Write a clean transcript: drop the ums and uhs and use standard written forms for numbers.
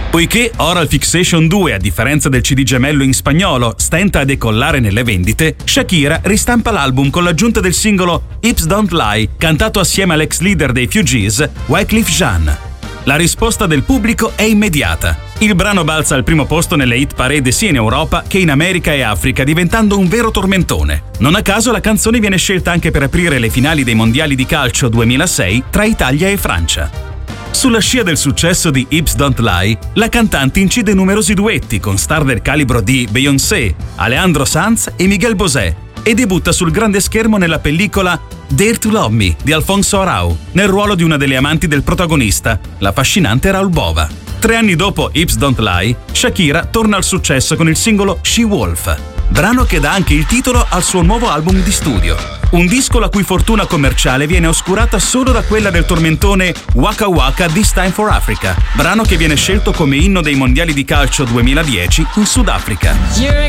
Poiché Oral Fixation 2, a differenza del CD gemello in spagnolo, stenta a decollare nelle vendite, Shakira ristampa l'album con l'aggiunta del singolo Hips Don't Lie, cantato assieme all'ex leader dei Fugees, Wyclef Jean. La risposta del pubblico è immediata. Il brano balza al primo posto nelle hit parade sia in Europa che in America e Africa, diventando un vero tormentone. Non a caso la canzone viene scelta anche per aprire le finali dei mondiali di calcio 2006 tra Italia e Francia. Sulla scia del successo di Hips Don't Lie, la cantante incide numerosi duetti con star del calibro di Beyoncé, Alejandro Sanz e Miguel Bosé e debutta sul grande schermo nella pellicola Dare to Love Me di Alfonso Arau, nel ruolo di una delle amanti del protagonista, l'affascinante Raul Bova. 3 anni dopo Hips Don't Lie, Shakira torna al successo con il singolo She Wolf, brano che dà anche il titolo al suo nuovo album di studio. Un disco la cui fortuna commerciale viene oscurata solo da quella del tormentone Waka Waka This Time for Africa, brano che viene scelto come inno dei mondiali di calcio 2010 in Sudafrica. You're